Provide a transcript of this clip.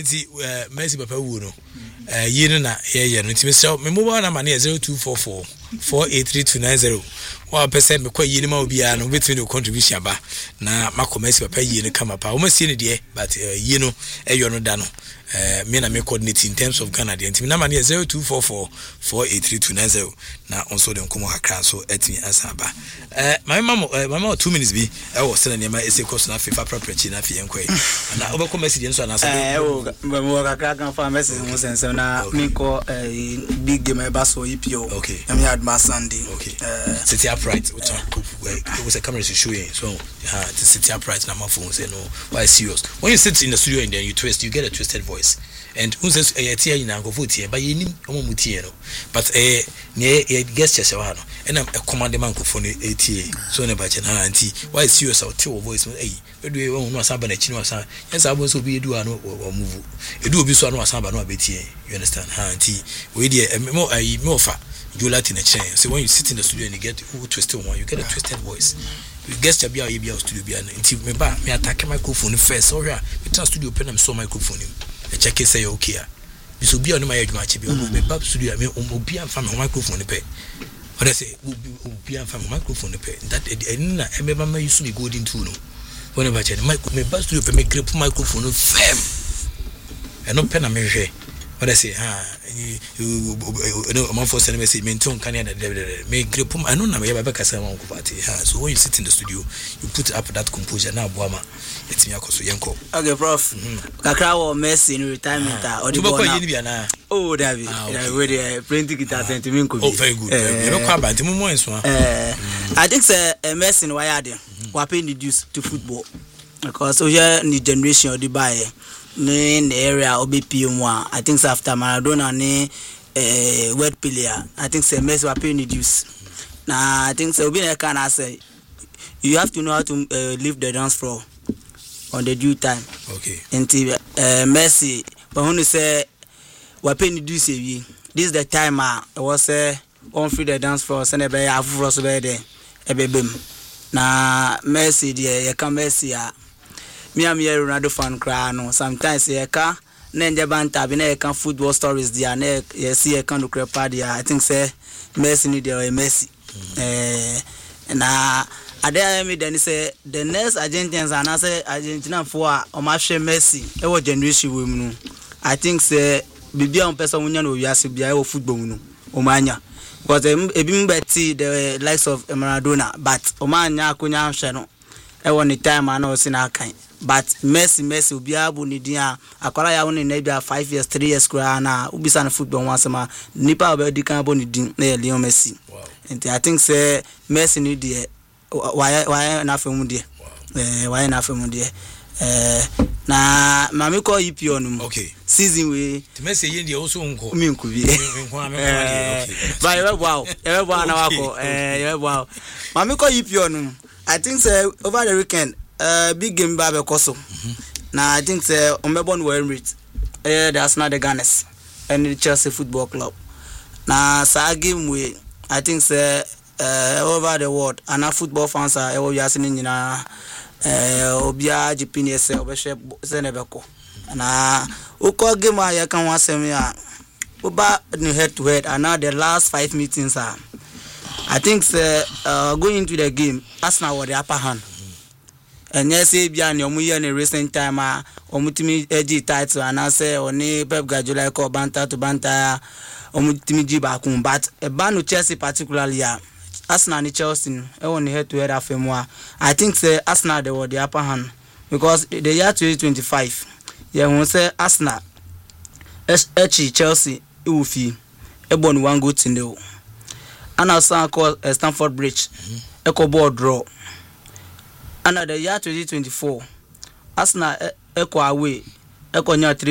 nti Messi papa wu no yino na ye no nti me mobile number na 0244 483 wa pese me kwa yini ma obi a no between the contribution ba na mako Messi papa yini kama pa o ma sie ne de but yino eyo no da no me na me coordinate in terms of Ghana de nti number na 0244 483 na onso de nkomo hakra so etimi asaba my mama 2 minutes bi e wo sene ne ma ese course na FIFA preparation na fie enkwai na obeko Messi de nso na so mo kakra kan fa Messi mo sense na me ko big game e ba so EPO okay am ya adma Sunday okay city upright it was a camera to show you so to sit upright na my phone say no why serious when you sit in the studio and then you twist you get a twisted voice and who says tia ina go vote here but you nim omo mutie no but ne guest chese wa no and am a command man ko phone tia so ne ba che na anti why serious out your voice eh we do we no asaba na chi no asa yes abo so bi edu ano move edu obi so ano asaba no abetie you understand anti we dey me offer you let in a chain. So when you sit in the studio and you get twisted one, you get a twisted voice. You guess to be our EBL studio be until me attack microphone first. So yeah, me turn studio pen and so microphone. I check it say okay. This will be on my edge match. Be me studio me obi am from microphone pe. What I say obi am from microphone pe. That na emeba ma use me golden tool no. Whenever I check me studio pe me grip microphone firm. And no pen na me hwe. What I say, no, among for cinema say, menton can me grip. I know na me ba kasa wan ko party. So when you sit in the studio, you put up that composure na boama. It's me akoso yenko. Okay, prof. Kakra wo Messi in retirement or the boy na. Oh, David. We dey plenty guitar sentiment ko bi. Oh, very good. You know kwa ba ntimu mo enso. I think say Messi no why dey. We pay introduced to football. Because we are the generation of the buy. In the area OBP1, I think after Maradona ne word player, I think say Messi will pay reduce. Now I think so be can I say you have to know how to leave the dance floor on the due time. Okay. Until Messi, but when you say we pay reduce this is the time I was on free the dance floor send be afu so be there ebebem. Na Messi there you can Messi me am here Ronaldo fan cry no sometimes you can nje banta be na you can football stories there na you see you can look there I think say Messi need there Messi na ade me then say the next Argentinians and say Argentina for o ma hwe Messi e wo generation we mu no I think say bibia on person munya no wiase bia e wo football mu no o manya because ebi mbeti the likes of Maradona but o manya akonya hwe no e wo ni time ana o sina kan but Messi obi abu ni dia akwara ya woni na bia 5 years 3 years kura na ubisa na football once ma nipa obi kan abu ni din na Lionel Messi. Wow. And I think say Messi ni dia why na femu dia why na femu dia na mami ko EPO no. Okay. Season we to Messi yin dia also nko mi nko bi ba wow na wako wow mami ko EPO no I think say over the weekend big game ba be koso na I think say Omebon were Emirates the Arsenal the Gunners and the Chelsea Football Club na sa game we I think say over the world and football fans are we are seeing na obia GPNS obehwe senebeko na uko game ya kan wasem ya oba no head to head and now the last 5 meetings are I think say going into the game Arsenal were the upper hand. And yes, bia ne omu ye ne recent time omutimi egi title and say oni Pep Guardiola ko banta to banta omutimi ji ba kun but e ba no Chelsea particularly Arsenal and Chelsea e won head to head afemwa I think say Arsenal they were the upper hand because the year 2025 yeah won say Arsenal Chelsea e wo fi e bon one goal to nil and Arsenal call Stamford Bridge e ko ball draw. And the year 2024, Arsenal echo away, echo nya 3